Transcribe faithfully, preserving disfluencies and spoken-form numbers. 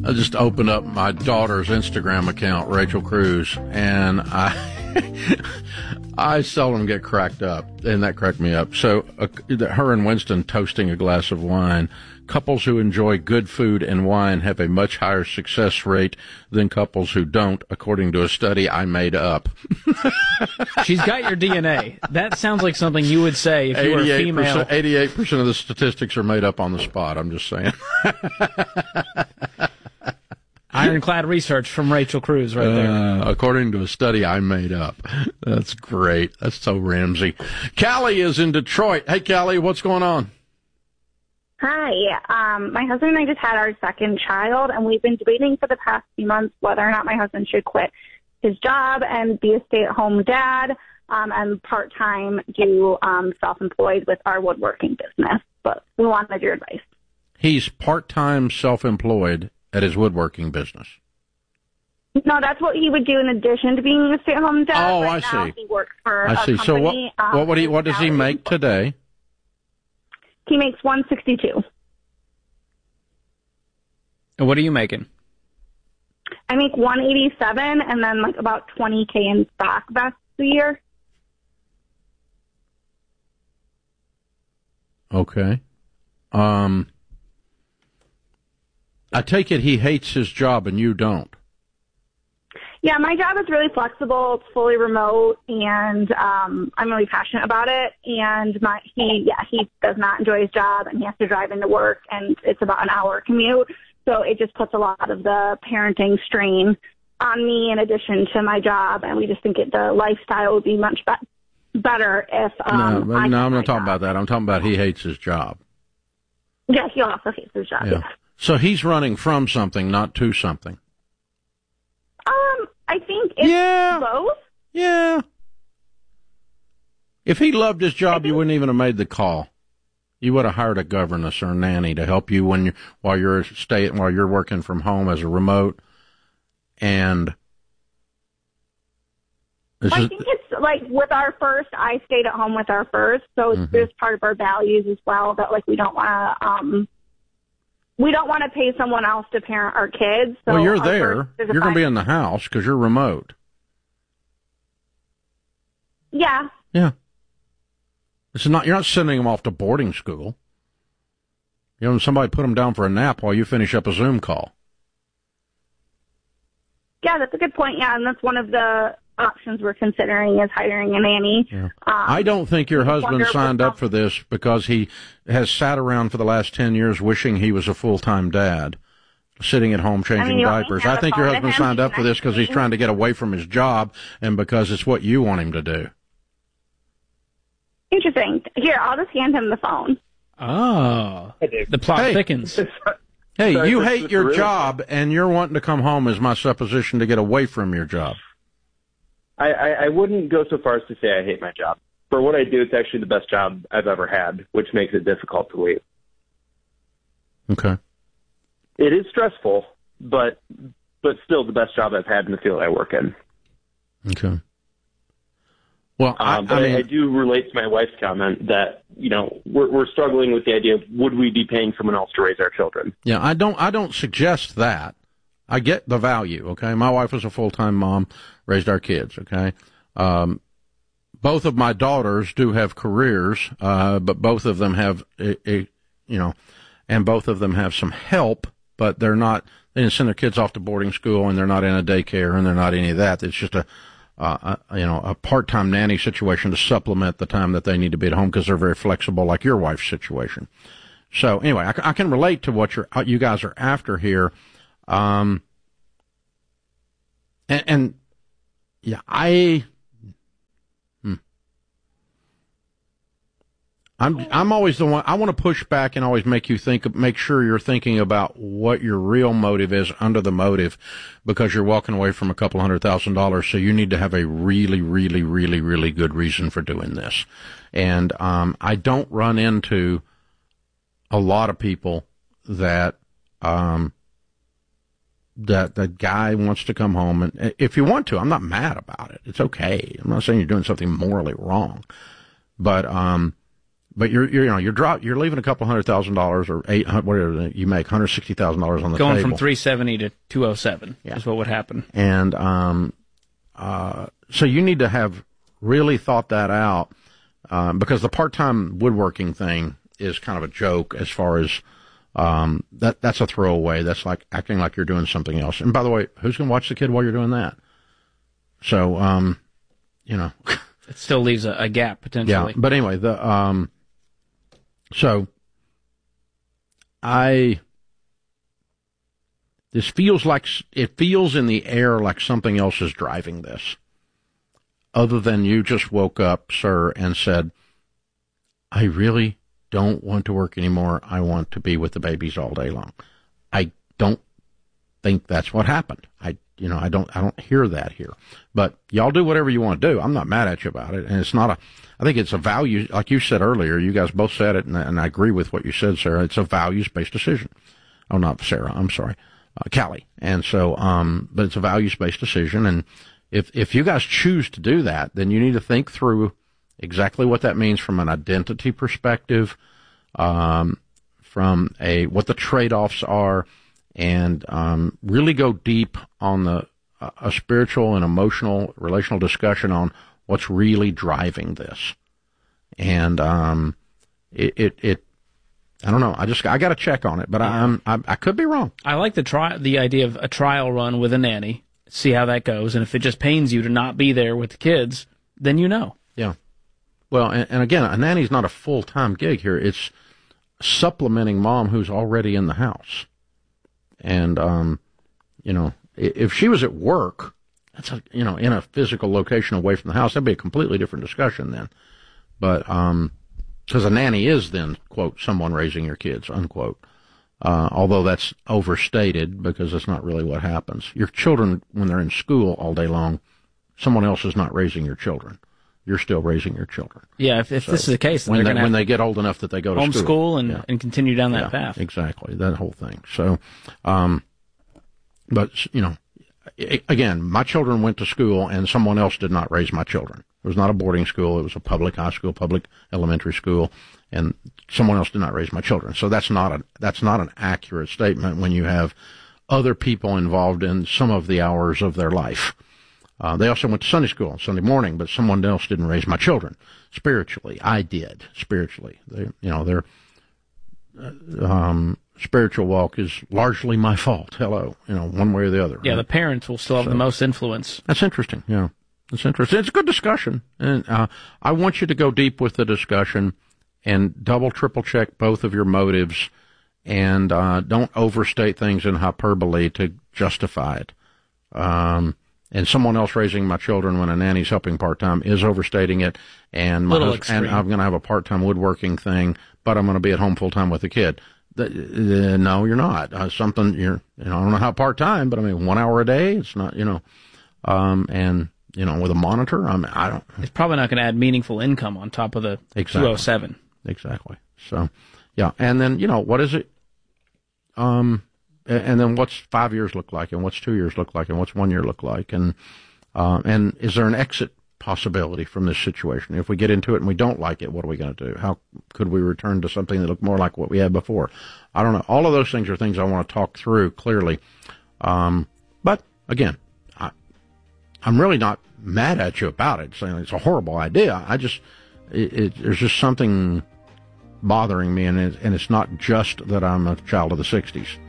I just opened up my daughter's Instagram account, Rachel Cruz, and I I seldom get cracked up, and that cracked me up. So uh, her and Winston toasting a glass of wine. Couples who enjoy good food and wine have a much higher success rate than couples who don't, according to a study I made up. She's got your D N A. That sounds like something you would say if you were a female. eighty-eight percent of the statistics are made up on the spot, I'm just saying. Ironclad research from Rachel Cruz right there. Uh, according to a study I made up. That's great. That's so Ramsey. Callie is in Detroit. Hey, Callie, what's going on? Hi. Um, my husband and I just had our second child, and we've been debating for the past few months whether or not my husband should quit his job and be a stay-at-home dad um, and part-time do um, self-employed with our woodworking business. But we wanted your advice. He's part-time self-employed at his woodworking business. No, that's what he would do in addition to being a stay-at-home dad. Oh, right I now see. He works for I a see. company. So what? Um, What would he? What does he make today? He makes one sixty-two. And what are you making? I make one eighty-seven, and then like about twenty K in stock vests a year. Okay. Um. I take it he hates his job and you don't. Yeah, my job is really flexible. It's fully remote, and um, I'm really passionate about it. And my he, yeah, he does not enjoy his job, and he has to drive into work, and it's about an hour commute. So it just puts a lot of the parenting strain on me, in addition to my job. And we just think it, the lifestyle would be much be- better if. Um, no, I no, I'm not my talking job. about that. I'm talking about he hates his job. Yeah, he also hates his job. Yeah. Yeah. So he's running from something, not to something. Um, I think it's Yeah. both. Yeah. If he loved his job, you wouldn't even have made the call. You would have hired a governess or a nanny to help you when you while you're stay while you're working from home as a remote. And this I is, think it's like with our first, I stayed at home with our first, so it's Mhm. there's part of our values as well that like we don't want to um we don't want to pay someone else to parent our kids. So well, you're our there. first- there's a You're going to be five- in the house because you're remote. Yeah. Yeah. It's not. You're not sending them off to boarding school. You know, somebody put them down for a nap while you finish up a Zoom call. Yeah, that's a good point. Yeah, and that's one of the options we're considering is hiring a nanny. Yeah. Um, I don't think your husband wonder signed what- up for this because he has sat around for the last ten years wishing he was a full-time dad, sitting at home changing I mean, you want me diapers. to have I think a your phone husband to him? signed up for this because he's Can I- trying to get away from his job and because it's what you want him to do. Interesting. Here, I'll just hand him the phone. Oh, the plot Hey. thickens. Hey, Sorry, you this hate is your real. job and you're wanting to come home is my supposition to get away from your job. I, I, I wouldn't go so far as to say I hate my job. For what I do, it's actually the best job I've ever had, which makes it difficult to leave. Okay. It is stressful, but but still the best job I've had in the field I work in. Okay. Well, I, Um, but I I, mean, I do relate to my wife's comment that, you know, we're, we're struggling with the idea of would we be paying someone else to raise our children? yeah, I don't, I don't suggest that. I get the value. Okay. My wife was a full-time mom, raised our kids. Okay. Um, both of my daughters do have careers, uh, but both of them have a, a, you know, and both of them have some help, but they're not, they didn't send their kids off to boarding school and they're not in a daycare and they're not any of that. It's just a, Uh, a, you know, a part-time nanny situation to supplement the time that they need to be at home because they're very flexible, like your wife's situation. So anyway, I, I can relate to what you're, you guys are after here. Um, and, and yeah, I, hmm. I'm, I'm always the one, I want to push back and always make you think, make sure you're thinking about what your real motive is under the motive, because you're walking away from a couple hundred thousand dollars. So you need to have a really, really, really, really good reason for doing this. And, um, I don't run into a lot of people that, um, that the guy wants to come home, and if you want to, I'm not mad about it. It's okay. I'm not saying you're doing something morally wrong, but, um, but you're, you're you know you're drop you're leaving a couple hundred thousand dollars or eight whatever you make, hundred sixty thousand dollars on the going table. Going from three seventy to two oh seven yeah. is what would happen. And um, uh, so you need to have really thought that out, um, because the part-time woodworking thing is kind of a joke as far as um, that. That's a throwaway. That's like acting like you're doing something else. And by the way, who's going to watch the kid while you're doing that? So, um, you know. It still leaves a, a gap, potentially. Yeah, but anyway, the um, so I, this feels like, it feels in the air like something else is driving this, other than you just woke up, sir, and said, I really don't want to work anymore. I want to be with the babies all day long. I don't think that's what happened. I You know, I don't, I don't hear that here, but y'all do whatever you want to do. I'm not mad at you about it. And it's not a, I think it's a value, like you said earlier, you guys both said it, and, and I agree with what you said, Sarah. It's a values-based decision. Oh, not Sarah, I'm sorry, uh, Callie. And so, um, but it's a values-based decision. And if, if you guys choose to do that, then you need to think through exactly what that means from an identity perspective, um, from a, what the trade-offs are, and um, really go deep on the uh, a spiritual and emotional, relational discussion on what's really driving this. And um, it, it, it, I don't know. I just I got to check on it, but I, I'm I, I could be wrong. I like the try the idea of a trial run with a nanny, see how that goes, and if it just pains you to not be there with the kids, then you know. Yeah. Well, and, and again, a nanny's not a full time gig here. It's supplementing mom who's already in the house. And, um, you know, if she was at work, that's a, you know, in a physical location away from the house, that'd be a completely different discussion then. But, um, because a nanny is then, quote, someone raising your kids, unquote. Uh, although that's overstated because that's not really what happens. Your children, when they're in school all day long, someone else is not raising your children. You're still raising your children. Yeah, if, if so this is the case, then when they're they, when they get old enough that they go to homeschool school. and, yeah. and continue down that yeah, path. Exactly, that whole thing. So, um, but, you know, again, my children went to school and someone else did not raise my children. It was not a boarding school. It was a public high school, public elementary school, and someone else did not raise my children. So that's not a, that's not an accurate statement when you have other people involved in some of the hours of their life. Uh, they also went to Sunday school on Sunday morning, but someone else didn't raise my children spiritually. I did spiritually. They, you know, their uh, um, spiritual walk is largely my fault. Hello, you know, one way or the other. Yeah, right? The parents will still have so, the most influence. That's interesting. Yeah, that's interesting. It's a good discussion, and uh, I want you to go deep with the discussion and double, triple check both of your motives, and uh, don't overstate things in hyperbole to justify it. Um, And someone else raising my children when a nanny's helping part-time is overstating it. And, my husband, and I'm going to have a part-time woodworking thing, but I'm going to be at home full-time with the kid. The, uh, no, you're not. Uh, something, you're, you know, I don't know how part-time, but I mean, one hour a day, it's not, you know, um, and, you know, with a monitor, I mean, I don't. It's probably not going to add meaningful income on top of the exactly. two oh seven. Exactly. So, yeah. And then, you know, what is it? Um, And then what's five years look like, and what's two years look like, and what's one year look like, and uh, and is there an exit possibility from this situation? If we get into it and we don't like it, what are we going to do? How could we return to something that looked more like what we had before? I don't know. All of those things are things I want to talk through clearly. Um, but again, I, I'm really not mad at you about it, saying it's a horrible idea. I just it, it, there's just something bothering me, and it, and it's not just that I'm a child of the sixties.